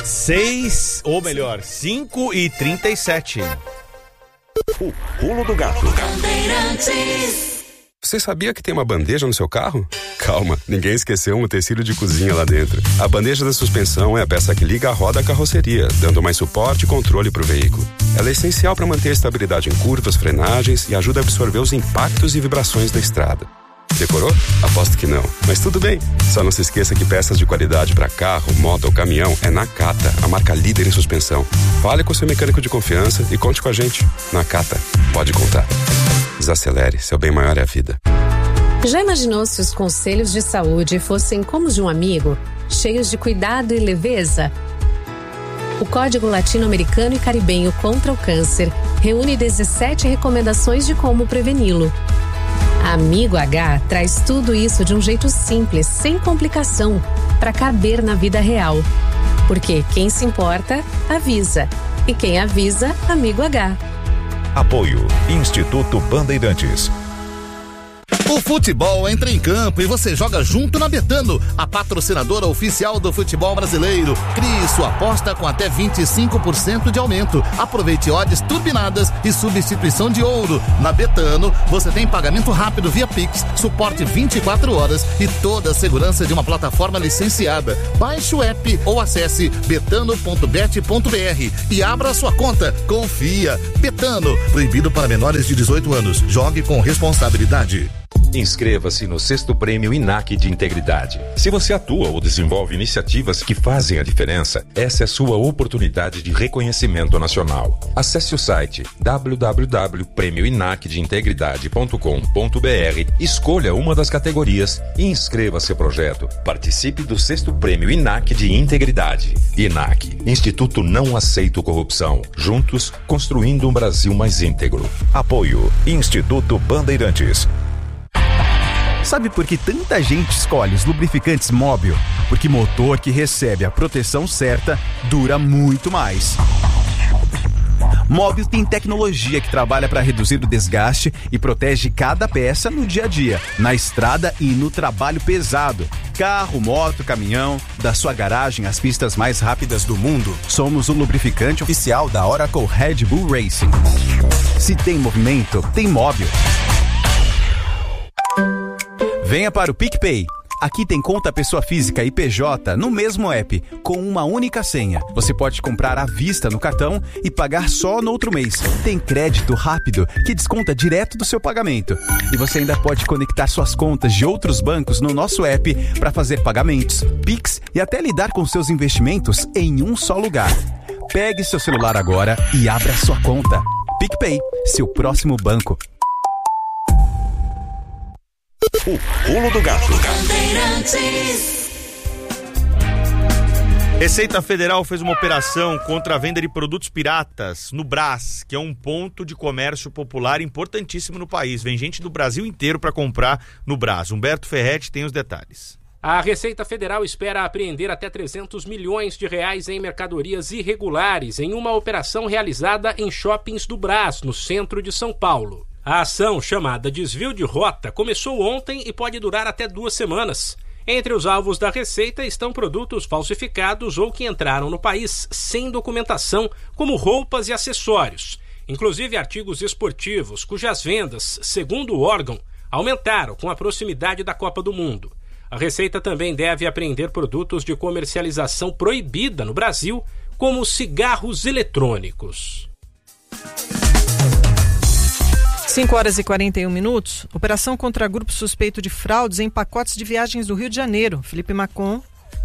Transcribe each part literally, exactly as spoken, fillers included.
seis, ou melhor, cinco e trinta e sete. O pulo do gato. Você sabia que tem uma bandeja no seu carro? Calma, ninguém esqueceu um utensílio de cozinha lá dentro. A bandeja da suspensão é a peça que liga a roda à carroceria, dando mais suporte e controle para o veículo. Ela é essencial para manter a estabilidade em curvas, frenagens e ajuda a absorver os impactos e vibrações da estrada. Decorou? Aposto que não. Mas tudo bem. Só não se esqueça que peças de qualidade para carro, moto ou caminhão é Nakata, a marca líder em suspensão. Fale com seu mecânico de confiança e conte com a gente. Nakata, pode contar. Desacelere, seu bem maior é a vida. Já imaginou se os conselhos de saúde fossem como os de um amigo, cheios de cuidado e leveza? O Código Latino-Americano e Caribenho contra o Câncer reúne dezessete recomendações de como preveni-lo. Amigo H traz tudo isso de um jeito simples, sem complicação, para caber na vida real. Porque quem se importa, avisa. E quem avisa, Amigo H. Apoio Instituto Bandeirantes. O futebol entra em campo e você joga junto na Betano, a patrocinadora oficial do futebol brasileiro. Crie sua aposta com até vinte e cinco por cento de aumento. Aproveite odds turbinadas e substituição de ouro. Na Betano, você tem pagamento rápido via Pix, suporte vinte e quatro horas e toda a segurança de uma plataforma licenciada. Baixe o app ou acesse betano ponto bet ponto br e abra sua conta. Confia. Betano, proibido para menores de dezoito anos. Jogue com responsabilidade. Inscreva-se no sexto Prêmio I N A C de Integridade. Se você atua ou desenvolve iniciativas que fazem a diferença, essa é a sua oportunidade de reconhecimento nacional. Acesse o site w w w ponto prêmio inac de integridade ponto com ponto b r, escolha uma das categorias e inscreva seu projeto. Participe do sexto Prêmio I N A C de Integridade. I N A C, Instituto Não Aceito Corrupção. Juntos, construindo um Brasil mais íntegro. Apoio Instituto Bandeirantes. Sabe por que tanta gente escolhe os lubrificantes Móbil? Porque motor que recebe a proteção certa dura muito mais. Móbil tem tecnologia que trabalha para reduzir o desgaste e protege cada peça no dia a dia, na estrada e no trabalho pesado. Carro, moto, caminhão, da sua garagem às pistas mais rápidas do mundo, somos o lubrificante oficial da Oracle Red Bull Racing. Se tem movimento, tem Móbil. Venha para o PicPay. Aqui tem conta pessoa física e P J no mesmo app, com uma única senha. Você pode comprar à vista no cartão e pagar só no outro mês. Tem crédito rápido que desconta direto do seu pagamento. E você ainda pode conectar suas contas de outros bancos no nosso app para fazer pagamentos, Pix e até lidar com seus investimentos em um só lugar. Pegue seu celular agora e abra sua conta. PicPay, seu próximo banco. O pulo do gato. Receita Federal fez uma operação contra a venda de produtos piratas no Brás, que é um ponto de comércio popular importantíssimo no país. Vem gente do Brasil inteiro para comprar no Brás. Humberto Ferretti tem os detalhes. A Receita Federal espera apreender até trezentos milhões de reais em mercadorias irregulares em uma operação realizada em shoppings do Brás, no centro de São Paulo. A ação, chamada Desvio de Rota, começou ontem e pode durar até duas semanas. Entre os alvos da Receita estão produtos falsificados ou que entraram no país sem documentação, como roupas e acessórios, inclusive artigos esportivos, cujas vendas, segundo o órgão, aumentaram com a proximidade da Copa do Mundo. A Receita também deve apreender produtos de comercialização proibida no Brasil, como cigarros eletrônicos. cinco horas e quarenta e um minutos. Operação contra grupo suspeito de fraudes em pacotes de viagens do Rio de Janeiro. Felipe Macon.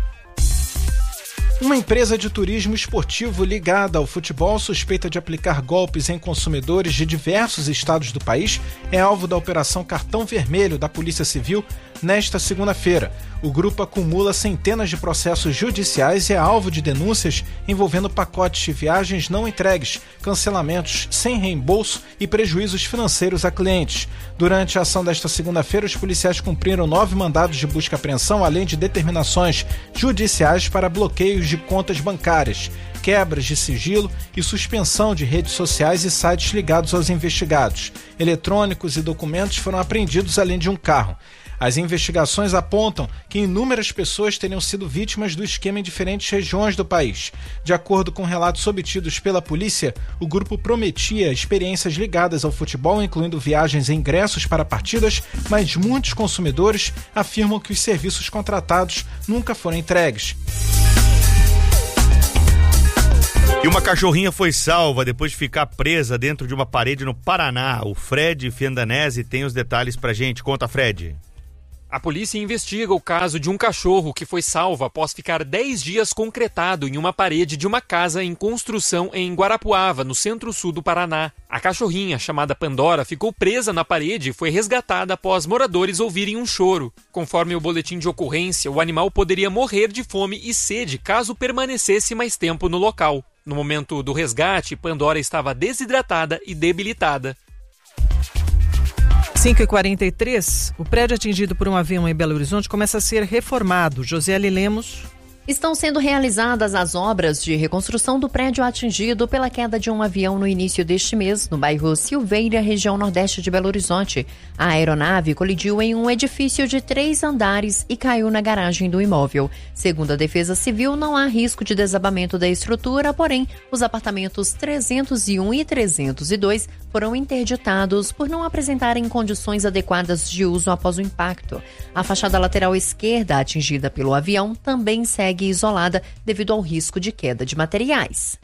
Uma empresa de turismo esportivo ligada ao futebol, suspeita de aplicar golpes em consumidores de diversos estados do país, é alvo da Operação Cartão Vermelho da Polícia Civil nesta segunda-feira. O grupo acumula centenas de processos judiciais e é alvo de denúncias envolvendo pacotes de viagens não entregues, cancelamentos sem reembolso e prejuízos financeiros a clientes. Durante a ação desta segunda-feira, os policiais cumpriram nove mandados de busca e apreensão, além de determinações judiciais para bloqueios de contas bancárias, quebras de sigilo e suspensão de redes sociais e sites ligados aos investigados. Eletrônicos e documentos foram apreendidos além de um carro. As investigações apontam que inúmeras pessoas teriam sido vítimas do esquema em diferentes regiões do país. De acordo com relatos obtidos pela polícia, o grupo prometia experiências ligadas ao futebol, incluindo viagens e ingressos para partidas, mas muitos consumidores afirmam que os serviços contratados nunca foram entregues. E uma cachorrinha foi salva depois de ficar presa dentro de uma parede no Paraná. O Fred Fiandanese tem os detalhes pra gente. Conta, Fred. A polícia investiga o caso de um cachorro que foi salvo após ficar dez dias concretado em uma parede de uma casa em construção em Guarapuava, no centro-sul do Paraná. A cachorrinha, chamada Pandora, ficou presa na parede e foi resgatada após moradores ouvirem um choro. Conforme o boletim de ocorrência, o animal poderia morrer de fome e sede caso permanecesse mais tempo no local. No momento do resgate, Pandora estava desidratada e debilitada. cinco e quarenta e três, o prédio atingido por um avião em Belo Horizonte começa a ser reformado. Josiele Lemos. Estão sendo realizadas as obras de reconstrução do prédio atingido pela queda de um avião no início deste mês, no bairro Silveira, região nordeste de Belo Horizonte. A aeronave colidiu em um edifício de três andares e caiu na garagem do imóvel. Segundo a Defesa Civil, não há risco de desabamento da estrutura, porém, os apartamentos trezentos e um e trezentos e dois foram interditados por não apresentarem condições adequadas de uso após o impacto. A fachada lateral esquerda, atingida pelo avião, também segue isolada devido ao risco de queda de materiais.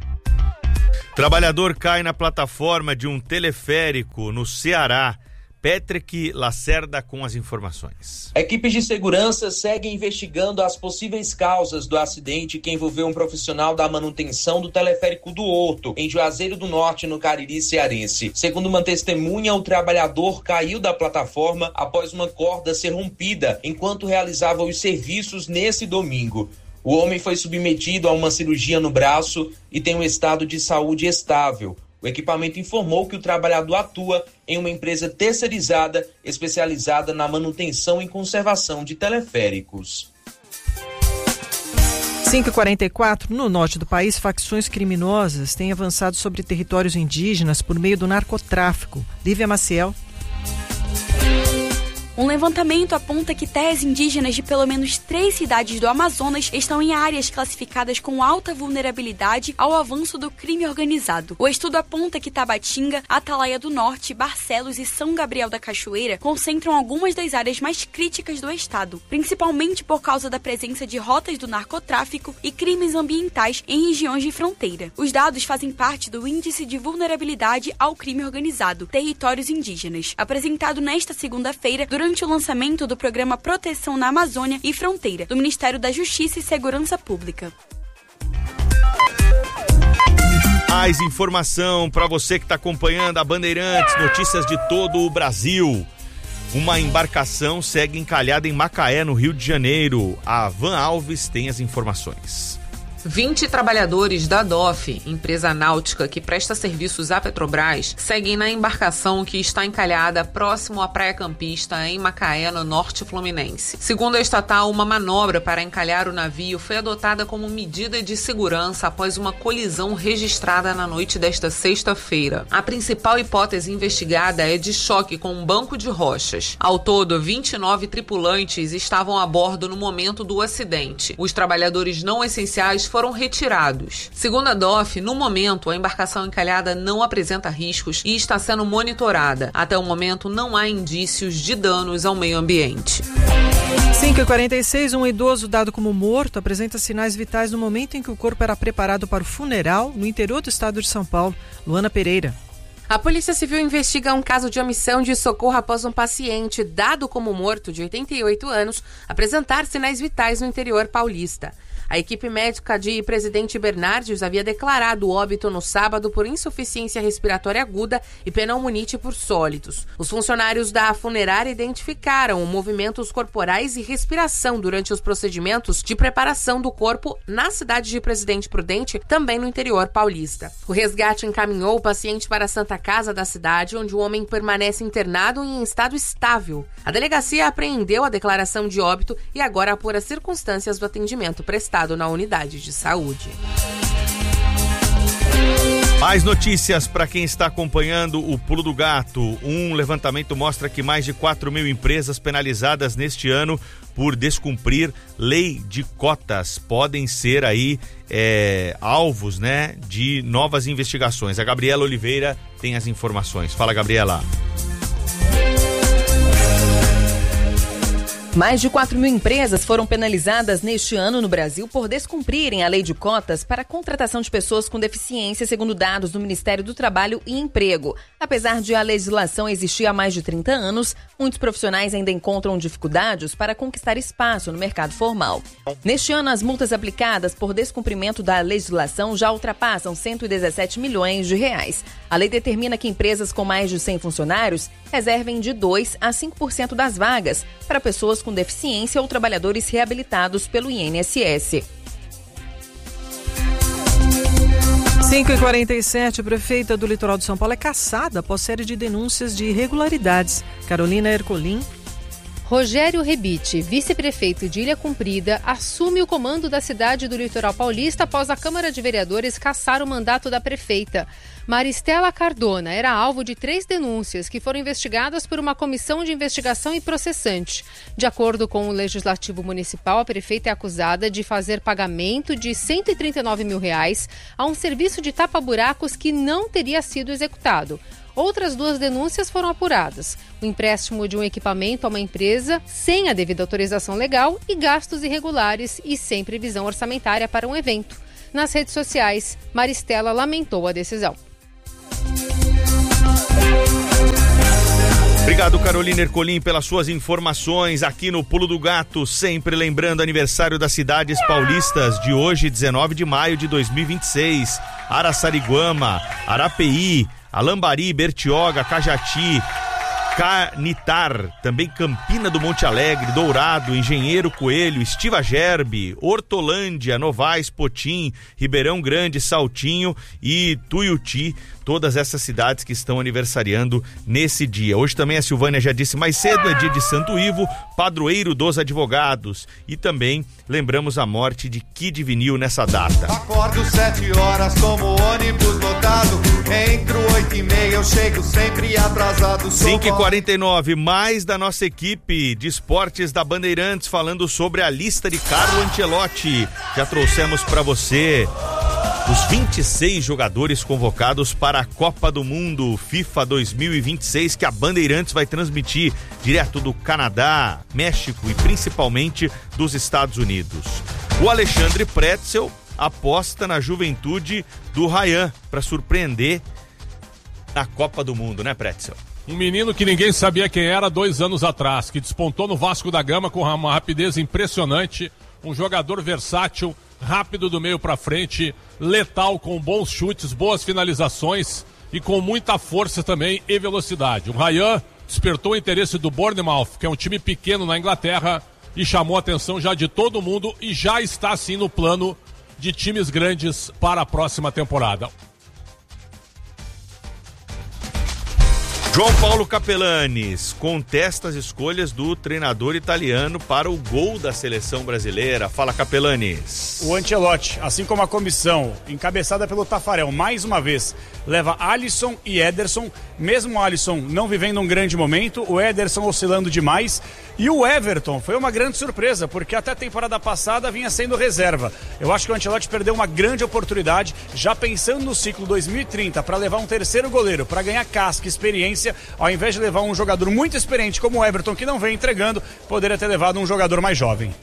Trabalhador cai na plataforma de um teleférico no Ceará. Patrick Lacerda com as informações. Equipes de segurança seguem investigando as possíveis causas do acidente que envolveu um profissional da manutenção do teleférico do Horto, em Juazeiro do Norte, no Cariri cearense. Segundo uma testemunha, o trabalhador caiu da plataforma após uma corda ser rompida enquanto realizava os serviços nesse domingo. O homem foi submetido a uma cirurgia no braço e tem um estado de saúde estável. O equipamento informou que o trabalhador atua em uma empresa terceirizada especializada na manutenção e conservação de teleféricos. cinco e quarenta e quatro, no norte do país, facções criminosas têm avançado sobre territórios indígenas por meio do narcotráfico. Lívia Maciel. Um levantamento aponta que terras indígenas de pelo menos três cidades do Amazonas estão em áreas classificadas com alta vulnerabilidade ao avanço do crime organizado. O estudo aponta que Tabatinga, Atalaia do Norte, Barcelos e São Gabriel da Cachoeira concentram algumas das áreas mais críticas do estado, principalmente por causa da presença de rotas do narcotráfico e crimes ambientais em regiões de fronteira. Os dados fazem parte do Índice de Vulnerabilidade ao Crime Organizado, Territórios Indígenas, apresentado nesta segunda-feira durante durante o lançamento do programa Proteção na Amazônia e Fronteira, do Ministério da Justiça e Segurança Pública. Mais informação para você que está acompanhando a Bandeirantes, notícias de todo o Brasil. Uma embarcação segue encalhada em Macaé, no Rio de Janeiro. A Van Alves tem as informações. vinte trabalhadores da D O F, empresa náutica que presta serviços à Petrobras, seguem na embarcação que está encalhada próximo à Praia Campista, em Macaé, no norte fluminense. Segundo a estatal, uma manobra para encalhar o navio foi adotada como medida de segurança após uma colisão registrada na noite desta sexta-feira. A principal hipótese investigada é de choque com um banco de rochas. Ao todo, vinte e nove tripulantes estavam a bordo no momento do acidente. Os trabalhadores não essenciais foram retirados. Segundo a D O F, no momento, a embarcação encalhada não apresenta riscos e está sendo monitorada. Até o momento, não há indícios de danos ao meio ambiente. cinco e quarenta e seis, um idoso dado como morto apresenta sinais vitais no momento em que o corpo era preparado para o funeral no interior do estado de São Paulo. Luana Pereira. A Polícia Civil investiga um caso de omissão de socorro após um paciente dado como morto de oitenta e oito anos apresentar sinais vitais no interior paulista. A equipe médica de Presidente Bernardes havia declarado o óbito no sábado por insuficiência respiratória aguda e pneumonite por sólidos. Os funcionários da funerária identificaram movimentos corporais e respiração durante os procedimentos de preparação do corpo na cidade de Presidente Prudente, também no interior paulista. O resgate encaminhou o paciente para a Santa Casa da cidade, onde o homem permanece internado em estado estável. A delegacia apreendeu a declaração de óbito e agora apura as circunstâncias do atendimento prestado realizado na unidade de saúde. Mais notícias para quem está acompanhando o Pulo do Gato. Um levantamento mostra que mais de quatro mil empresas penalizadas neste ano por descumprir lei de cotas podem ser aí é, alvos, né, de novas investigações. A Gabriela Oliveira tem as informações. Fala, Gabriela. Mais de quatro mil empresas foram penalizadas neste ano no Brasil por descumprirem a lei de cotas para a contratação de pessoas com deficiência, segundo dados do Ministério do Trabalho e Emprego. Apesar de a legislação existir há mais de trinta anos, muitos profissionais ainda encontram dificuldades para conquistar espaço no mercado formal. Neste ano, as multas aplicadas por descumprimento da legislação já ultrapassam cento e dezessete milhões de reais. A lei determina que empresas com mais de cem funcionários reservem de dois a cinco por cento das vagas para pessoas com deficiência ou trabalhadores reabilitados pelo I N S S. cinco e quarenta e sete, a prefeita do Litoral de São Paulo é cassada após série de denúncias de irregularidades. Carolina Ercolim. Rogério Rebite, vice-prefeito de Ilha Cumprida, assume o comando da cidade do Litoral Paulista após a Câmara de Vereadores cassar o mandato da prefeita. Maristela Cardona era alvo de três denúncias que foram investigadas por uma comissão de investigação e processante. De acordo com o Legislativo Municipal, a prefeita é acusada de fazer pagamento de cento e trinta e nove mil reais a um serviço de tapa-buracos que não teria sido executado. Outras duas denúncias foram apuradas: o empréstimo de um equipamento a uma empresa sem a devida autorização legal e gastos irregulares e sem previsão orçamentária para um evento. Nas redes sociais, Maristela lamentou a decisão. Obrigado, Carolina Ercolim, pelas suas informações aqui no Pulo do Gato, sempre lembrando o aniversário das cidades paulistas de hoje, dezenove de maio de dois mil e vinte e seis, Araçariguama, Arapeí, Alambari, Bertioga, Cajati, Canitar, também Campina do Monte Alegre, Dourado, Engenheiro Coelho, Estiva Gerbe, Hortolândia, Novais, Potim, Ribeirão Grande, Saltinho e Tuiuti, todas essas cidades que estão aniversariando nesse dia. Hoje também a Silvânia já disse mais cedo, é dia de Santo Ivo, padroeiro dos advogados, e também lembramos a morte de Kid Vinil nessa data. Acordo sete horas, tomo ônibus lotado, entro oito e meia, eu chego sempre atrasado. cinco e quarenta e nove, mais da nossa equipe de esportes da Bandeirantes falando sobre a lista de Carlo Ancelotti. Já trouxemos para você os vinte e seis jogadores convocados para a Copa do Mundo FIFA dois mil e vinte e seis, que a Bandeirantes vai transmitir direto do Canadá, México e principalmente dos Estados Unidos. O Alexandre Pretzel aposta na juventude do Ryan para surpreender na Copa do Mundo, né, Pretzel? Um menino que ninguém sabia quem era dois anos atrás, que despontou no Vasco da Gama com uma rapidez impressionante, um jogador versátil, rápido do meio para frente, letal, com bons chutes, boas finalizações e com muita força também e velocidade. O Ryan despertou o interesse do Bournemouth, que é um time pequeno na Inglaterra, e chamou a atenção já de todo mundo e já está sim no plano de times grandes para a próxima temporada. João Paulo Capelanes contesta as escolhas do treinador italiano para o gol da seleção brasileira. Fala, Capelanes. O Ancelotti, assim como a comissão, encabeçada pelo Tafarel, mais uma vez, leva Alisson e Ederson, mesmo o Alisson não vivendo um grande momento, o Ederson oscilando demais, e o Everton foi uma grande surpresa, porque até a temporada passada vinha sendo reserva. Eu acho que o Ancelotti perdeu uma grande oportunidade, já pensando no ciclo dois mil e trinta, para levar um terceiro goleiro, para ganhar casca, experiência, ao invés de levar um jogador muito experiente como o Everton, que não vem entregando, poderia ter levado um jogador mais jovem.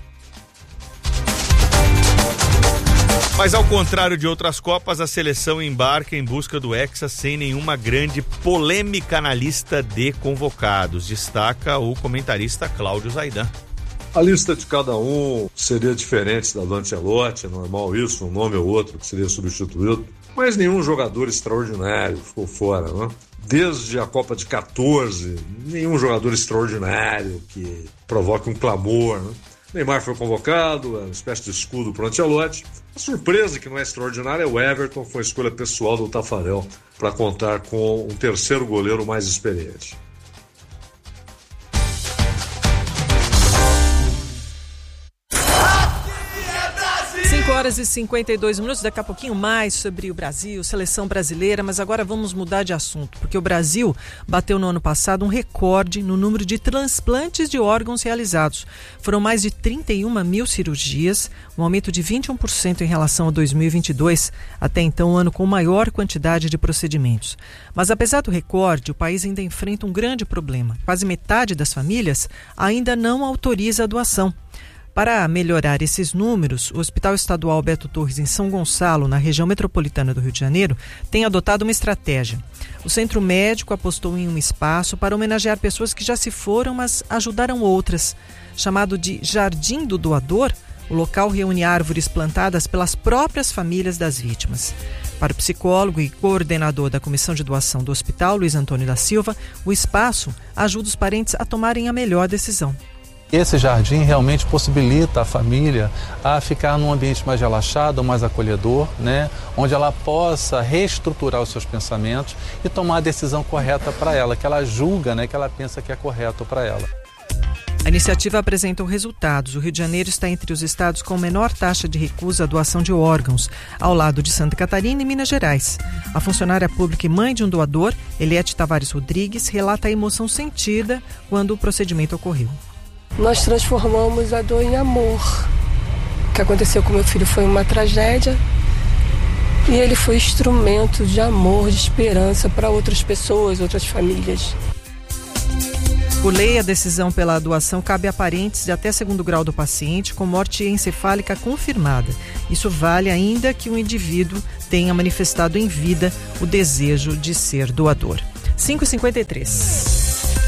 Mas ao contrário de outras Copas, a seleção embarca em busca do Hexa sem nenhuma grande polêmica na lista de convocados, destaca o comentarista Cláudio Zaidan. A lista de cada um seria diferente da do Ancelotti, é normal isso, um nome ou outro que seria substituído, mas nenhum jogador extraordinário ficou fora, né? Desde a Copa de quatorze, nenhum jogador extraordinário que provoque um clamor, né? Neymar foi convocado, é uma espécie de escudo para o Ancelotti. A surpresa que não é extraordinária é o Everton, foi a escolha pessoal do Tafarel para contar com um terceiro goleiro mais experiente. horas e cinquenta e dois minutos, daqui a pouquinho mais sobre o Brasil, seleção brasileira, mas agora vamos mudar de assunto, porque o Brasil bateu no ano passado um recorde no número de transplantes de órgãos realizados. Foram mais de trinta e uma mil cirurgias, um aumento de vinte e um por cento em relação a dois mil e vinte e dois, até então um ano com maior quantidade de procedimentos. Mas apesar do recorde, o país ainda enfrenta um grande problema. Quase metade das famílias ainda não autoriza a doação. Para melhorar esses números, o Hospital Estadual Beto Torres, em São Gonçalo, na região metropolitana do Rio de Janeiro, tem adotado uma estratégia. O Centro Médico apostou em um espaço para homenagear pessoas que já se foram, mas ajudaram outras. Chamado de Jardim do Doador, o local reúne árvores plantadas pelas próprias famílias das vítimas. Para o psicólogo e coordenador da Comissão de Doação do Hospital, Luiz Antônio da Silva, o espaço ajuda os parentes a tomarem a melhor decisão. Esse jardim realmente possibilita a família a ficar num ambiente mais relaxado, mais acolhedor, né? Onde ela possa reestruturar os seus pensamentos e tomar a decisão correta para ela, que ela julga, né? Que ela pensa que é correto para ela. A iniciativa apresentou resultados. O Rio de Janeiro está entre os estados com menor taxa de recusa à doação de órgãos, ao lado de Santa Catarina e Minas Gerais. A funcionária pública e mãe de um doador, Eliette Tavares Rodrigues, relata a emoção sentida quando o procedimento ocorreu. Nós transformamos a dor em amor. O que aconteceu com meu filho foi uma tragédia e ele foi instrumento de amor, de esperança para outras pessoas, outras famílias. Por lei, a decisão pela doação cabe a parentes de até segundo grau do paciente com morte encefálica confirmada. Isso vale ainda que o indivíduo tenha manifestado em vida o desejo de ser doador. cinco e cinquenta e três.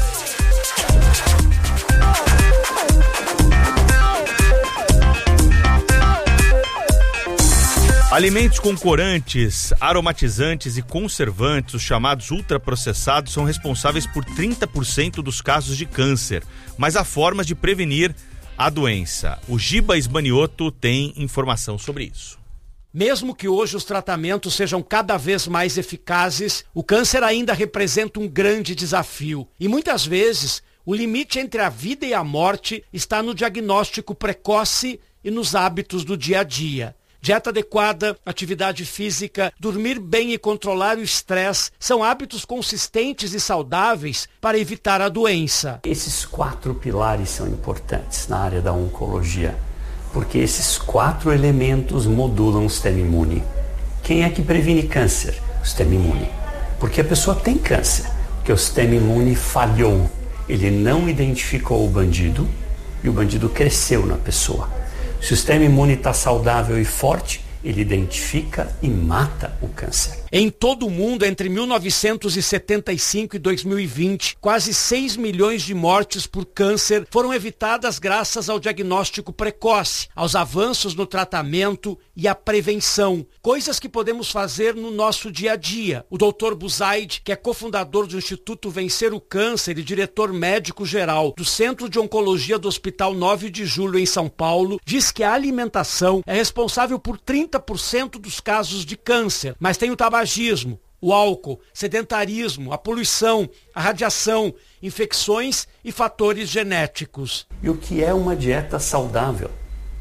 Alimentos com corantes, aromatizantes e conservantes, os chamados ultraprocessados, são responsáveis por trinta por cento dos casos de câncer, mas há formas de prevenir a doença. O Giba Ismanioto tem informação sobre isso. Mesmo que hoje os tratamentos sejam cada vez mais eficazes, o câncer ainda representa um grande desafio. E muitas vezes, o limite entre a vida e a morte está no diagnóstico precoce e nos hábitos do dia a dia. Dieta adequada, atividade física, dormir bem e controlar o estresse são hábitos consistentes e saudáveis para evitar a doença. Esses quatro pilares são importantes na área da oncologia, porque esses quatro elementos modulam o sistema imune. Quem é que previne câncer? O sistema imune. Porque a pessoa tem câncer, porque o sistema imune falhou. Ele não identificou o bandido e o bandido cresceu na pessoa. Se o sistema imune está saudável e forte, ele identifica e mata o câncer. Em todo o mundo, entre mil novecentos e setenta e cinco e dois mil e vinte, quase seis milhões de mortes por câncer foram evitadas graças ao diagnóstico precoce, aos avanços no tratamento e à prevenção, coisas que podemos fazer no nosso dia a dia. O doutor Buzaid, que é cofundador do Instituto Vencer o Câncer e diretor médico-geral do Centro de Oncologia do Hospital nove de julho em São Paulo, diz que a alimentação é responsável por trinta por cento dos casos de câncer, mas tem o tabagismo, o álcool, sedentarismo, a poluição, a radiação, infecções e fatores genéticos. E o que é uma dieta saudável?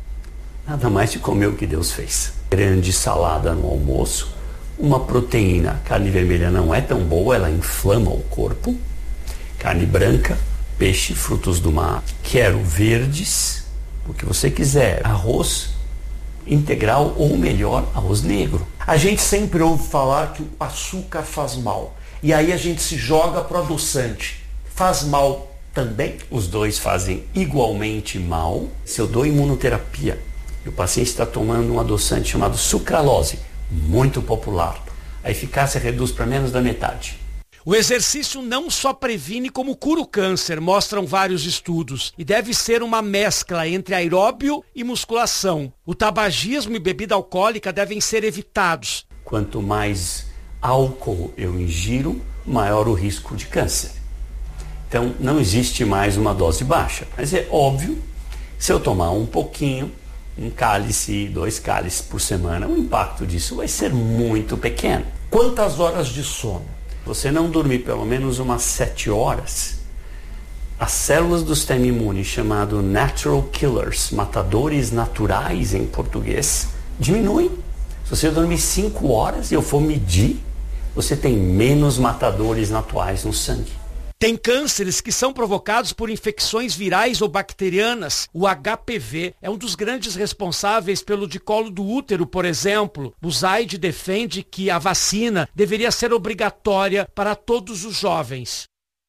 Nada mais de comer o que Deus fez. Grande salada no almoço, uma proteína. Carne vermelha não é tão boa, ela inflama o corpo. Carne branca, peixe, frutos do mar. Quero verdes, o que você quiser. Arroz integral ou melhor, arroz negro. A gente sempre ouve falar que o açúcar faz mal. E aí a gente se joga pro adoçante. Faz mal também? Os dois fazem igualmente mal. Se eu dou imunoterapia e o paciente está tomando um adoçante chamado sucralose, muito popular, a eficácia reduz para menos da metade. O exercício não só previne como cura o câncer, mostram vários estudos, e deve ser uma mescla entre aeróbio e musculação. O tabagismo e bebida alcoólica devem ser evitados. Quanto mais álcool eu ingiro, maior o risco de câncer. Então não existe mais uma dose baixa, mas é óbvio, se eu tomar um pouquinho, um cálice, dois cálices por semana, o impacto disso vai ser muito pequeno. Quantas horas de sono? Você não dormir pelo menos umas sete horas, as células do sistema imune, chamado natural killers, matadores naturais em português, diminui. Se você dormir cinco horas e eu for medir, você tem menos matadores naturais no sangue. Tem cânceres que são provocados por infecções virais ou bacterianas. O H P V é um dos grandes responsáveis pelo de colo do útero, por exemplo. O Zaid defende que a vacina deveria ser obrigatória para todos os jovens.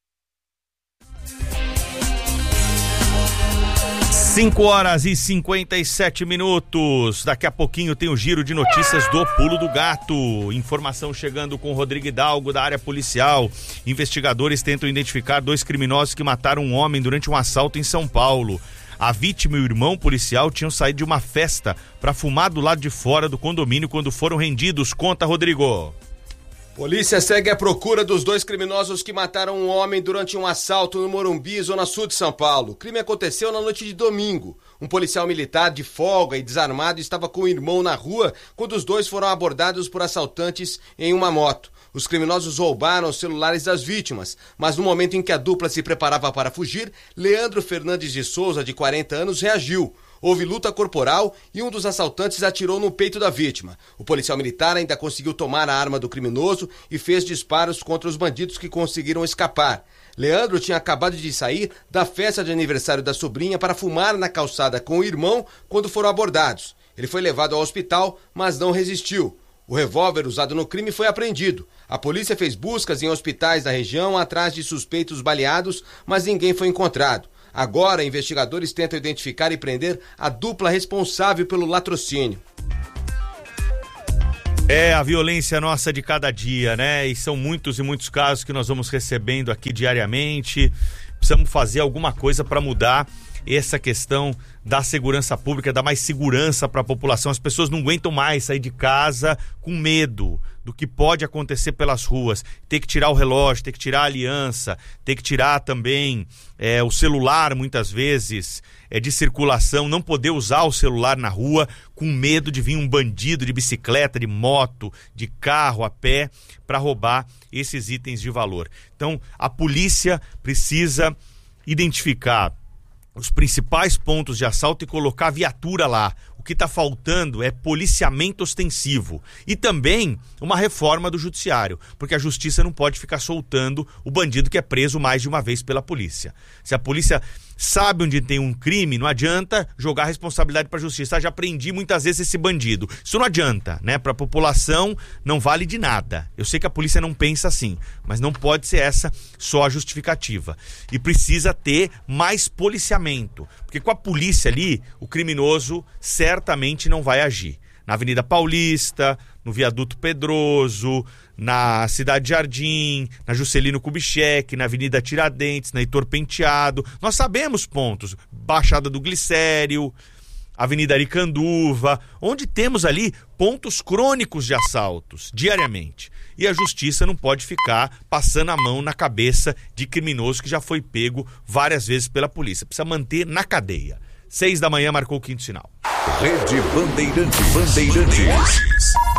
cinco horas e cinquenta e sete minutos. Daqui a pouquinho tem o giro de notícias do Pulo do Gato. Informação chegando com Rodrigo Hidalgo da área policial. Investigadores tentam identificar dois criminosos que mataram um homem durante um assalto em São Paulo. A vítima e o irmão policial tinham saído de uma festa para fumar do lado de fora do condomínio quando foram rendidos. Conta, Rodrigo. Polícia segue à procura dos dois criminosos que mataram um homem durante um assalto no Morumbi, zona sul de São Paulo. O crime aconteceu na noite de domingo. Um policial militar de folga e desarmado estava com o irmão na rua quando os dois foram abordados por assaltantes em uma moto. Os criminosos roubaram os celulares das vítimas, mas no momento em que a dupla se preparava para fugir, Leandro Fernandes de Souza, de quarenta anos, reagiu. Houve luta corporal e um dos assaltantes atirou no peito da vítima. O policial militar ainda conseguiu tomar a arma do criminoso e fez disparos contra os bandidos que conseguiram escapar. Leandro tinha acabado de sair da festa de aniversário da sobrinha para fumar na calçada com o irmão quando foram abordados. Ele foi levado ao hospital, mas não resistiu. O revólver usado no crime foi apreendido. A polícia fez buscas em hospitais da região atrás de suspeitos baleados, mas ninguém foi encontrado. Agora, investigadores tentam identificar e prender a dupla responsável pelo latrocínio. É a violência nossa de cada dia, né? E são muitos e muitos casos que nós vamos recebendo aqui diariamente. Precisamos fazer alguma coisa para mudar essa questão da segurança pública, dar mais segurança para a população. As pessoas não aguentam mais sair de casa com medo do que pode acontecer pelas ruas. Ter que tirar o relógio, ter que tirar a aliança, ter que tirar também é, o celular, muitas vezes, é, de circulação, não poder usar o celular na rua com medo de vir um bandido de bicicleta, de moto, de carro, a pé, para roubar esses itens de valor. Então, a polícia precisa identificar os principais pontos de assalto e colocar a viatura lá. O que está faltando é policiamento ostensivo e também uma reforma do judiciário, porque a justiça não pode ficar soltando o bandido que é preso mais de uma vez pela polícia. Se a polícia sabe onde tem um crime, não adianta jogar a responsabilidade para a justiça. Ah, já prendi muitas vezes esse bandido. Isso não adianta, né? Para a população não vale de nada. Eu sei que a polícia não pensa assim, mas não pode ser essa só a justificativa. E precisa ter mais policiamento, porque com a polícia ali, o criminoso certamente não vai agir. Na Avenida Paulista, no Viaduto Pedroso, na Cidade Jardim, na Juscelino Kubitschek, na Avenida Tiradentes, na Heitor Penteado. Nós sabemos pontos, Baixada do Glicério, Avenida Aricanduva, onde temos ali pontos crônicos de assaltos diariamente. E a justiça não pode ficar passando a mão na cabeça de criminoso que já foi pego várias vezes pela polícia. Precisa manter na cadeia. Seis da manhã marcou o quinto sinal. Rede Bandeirantes. Bandeirantes.